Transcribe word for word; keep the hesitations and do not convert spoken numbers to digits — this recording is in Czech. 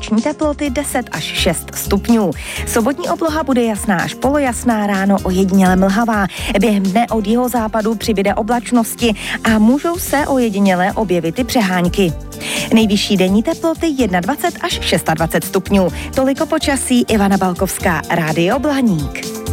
noční teploty deset až šest stupňů. Sobotní obloha bude jasná až polojasná, ráno ojediněle mlhavá. Během dne od jihozápadu přibyde oblačnosti a můžou se ojediněle objevit i přehánky. Nejvyšší denní teploty dvacet jedna až dvacet šest stupňů. Toliko počasí, Ivana Balkovská, Rádio Blaník.